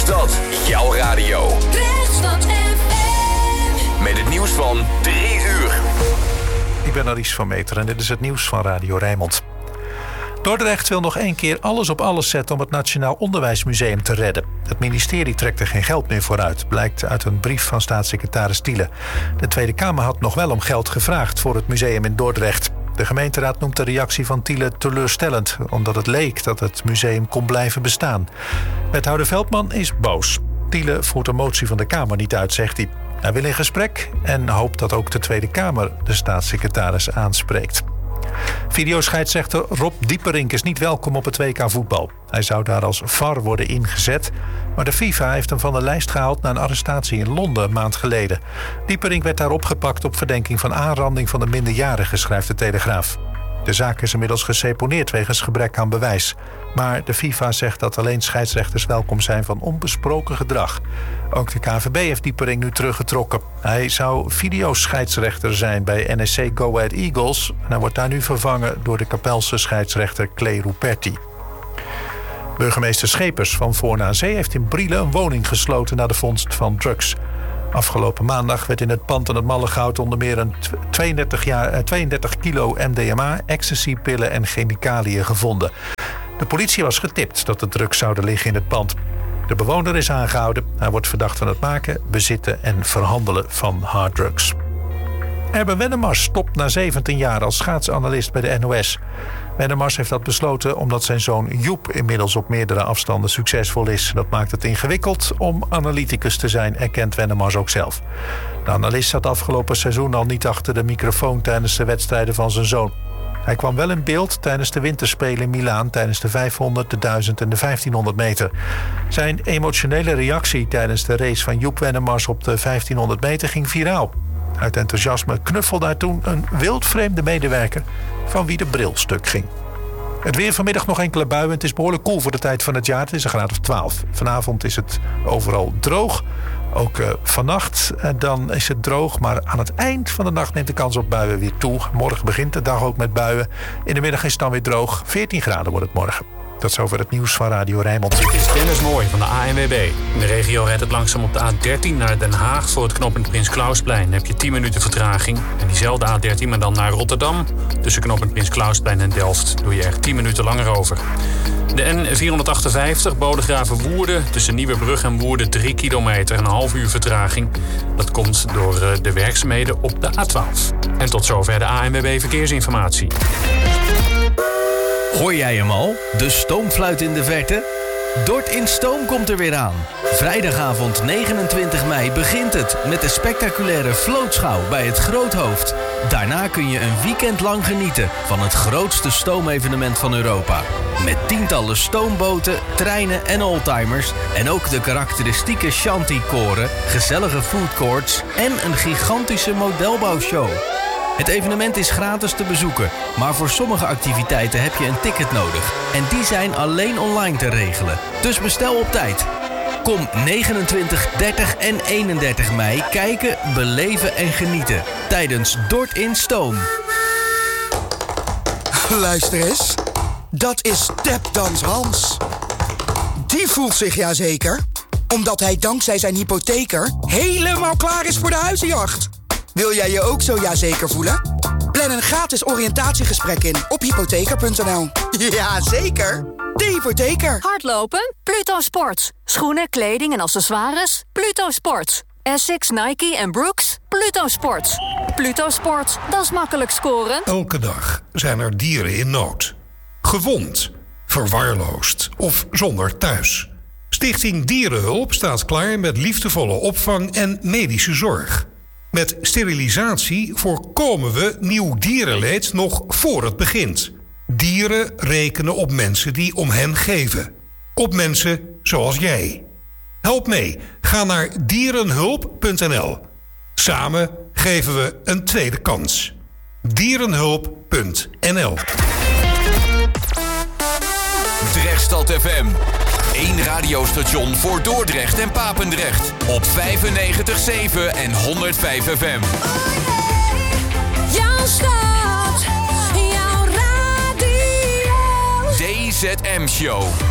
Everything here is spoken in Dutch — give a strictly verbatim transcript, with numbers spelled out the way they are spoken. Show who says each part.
Speaker 1: stad, jouw radio.
Speaker 2: Rechtsstad F M.
Speaker 1: Met het nieuws van drie uur.
Speaker 3: Ik ben Aries van Meter en dit is het nieuws van Radio Rijnmond. Dordrecht wil nog één keer alles op alles zetten om het Nationaal Onderwijsmuseum te redden. Het ministerie trekt er geen geld meer voor uit, blijkt uit een brief van staatssecretaris Thiele. De Tweede Kamer had nog wel om geld gevraagd voor het museum in Dordrecht. De gemeenteraad noemt de reactie van Thiele teleurstellend, omdat het leek dat het museum kon blijven bestaan. Wethouder Veldman is boos. Thiele voert een motie van de Kamer niet uit, zegt hij. Hij wil in gesprek en hoopt dat ook de Tweede Kamer de staatssecretaris aanspreekt. Videoscheidsrechter Rob Dieperink is niet welkom op het W K voetbal. Hij zou daar als V A R worden ingezet, maar de FIFA heeft hem van de lijst gehaald na een arrestatie in Londen een maand geleden. Dieperink werd daar opgepakt op verdenking van aanranding van een minderjarige, schrijft de Telegraaf. De zaak is inmiddels geseponeerd wegens gebrek aan bewijs. Maar de FIFA zegt dat alleen scheidsrechters welkom zijn van onbesproken gedrag. Ook de K N V B heeft Dieperink nu teruggetrokken. Hij zou videoscheidsrechter zijn bij N S C Go Ahead Eagles. En hij wordt daar nu vervangen door de Kapelse scheidsrechter Clay Ruperti. Burgemeester Schepers van Voorne aan Zee heeft in Brielen een woning gesloten na de vondst van drugs. Afgelopen maandag werd in het pand aan het Mallegoud onder meer een tweeëndertig, jaar, tweeëndertig kilo M D M A, ecstasypillen en chemicaliën gevonden. De politie was getipt dat de drugs zouden liggen in het pand. De bewoner is aangehouden. Hij wordt verdacht van het maken, bezitten en verhandelen van harddrugs. Erben Wennemars stopt na zeventien jaar als schaatsanalist bij de N O S. Wennemars heeft dat besloten omdat zijn zoon Joep inmiddels op meerdere afstanden succesvol is. Dat maakt het ingewikkeld om analyticus te zijn, erkent Wennemars ook zelf. De analist zat afgelopen seizoen al niet achter de microfoon tijdens de wedstrijden van zijn zoon. Hij kwam wel in beeld tijdens de winterspelen in Milaan tijdens de vijfhonderd, de duizend en de vijftienhonderd meter. Zijn emotionele reactie tijdens de race van Joep Wennemars op de vijftienhonderd meter ging viraal. Uit enthousiasme knuffelde hij toen een wildvreemde medewerker van wie de bril stuk ging. Het weer vanmiddag nog enkele buien. Het is behoorlijk koel voor de tijd van het jaar. Het is een graad of twaalf. Vanavond is het overal droog. Ook uh, vannacht uh, dan is het droog. Maar aan het eind van de nacht neemt de kans op buien weer toe. Morgen begint de dag ook met buien. In de middag is het dan weer droog. veertien graden wordt het morgen. Tot zover het nieuws van Radio Rijnmond.
Speaker 4: Het is Dennis Mooi van de A N W B. In de regio rijdt het langzaam op de A dertien naar Den Haag. Voor het knooppunt Prins Klausplein heb je tien minuten vertraging. En diezelfde A dertien, maar dan naar Rotterdam. Tussen knooppunt Prins Klausplein en Delft doe je er tien minuten langer over. De N vierhonderdachtenvijftig Bodegraven-Woerden. Tussen Nieuwebrug en Woerden drie kilometer en een half uur vertraging. Dat komt door de werkzaamheden op de A twaalf. En tot zover de A N W B Verkeersinformatie.
Speaker 5: Hoor jij hem al? De stoomfluit in de verte? Dort in Stoom komt er weer aan. Vrijdagavond negenentwintig mei begint het met de spectaculaire vlootschouw bij het Groothoofd. Daarna kun je een weekend lang genieten van het grootste stoomevenement van Europa. Met tientallen stoomboten, treinen en oldtimers en ook de karakteristieke shanty-koren, gezellige foodcourts en een gigantische modelbouwshow. Het evenement is gratis te bezoeken, maar voor sommige activiteiten heb je een ticket nodig. En die zijn alleen online te regelen. Dus bestel op tijd. Kom negenentwintig, dertig en eenendertig mei kijken, beleven en genieten. Tijdens Dort in Stoom.
Speaker 6: Luister eens. Dat is Tapdans Hans. Die voelt zich ja zeker, omdat hij dankzij zijn hypotheker helemaal klaar is voor de huizenjacht. Wil jij je ook zo jazeker voelen? Plan een gratis oriëntatiegesprek in op hypotheker punt n l. Jazeker, de hypotheker.
Speaker 2: Hardlopen? Pluto Sports. Schoenen, kleding en accessoires? Pluto Sports. Essex, Nike en Brooks? Pluto Sports. Pluto Sports, dat is makkelijk scoren.
Speaker 7: Elke dag zijn er dieren in nood. Gewond, verwaarloosd of zonder thuis. Stichting Dierenhulp staat klaar met liefdevolle opvang en medische zorg. Met sterilisatie voorkomen we nieuw dierenleed nog voor het begint. Dieren rekenen op mensen die om hen geven. Op mensen zoals jij. Help mee. Ga naar dierenhulp punt n l. Samen geven we een tweede kans. dierenhulp punt n l.
Speaker 1: Drechtstad F M. Eén radiostation voor Dordrecht en Papendrecht. Op vijfennegentig komma zeven en honderdvijf F M.
Speaker 2: Jouw stad, jouw radio.
Speaker 1: D Z M Show.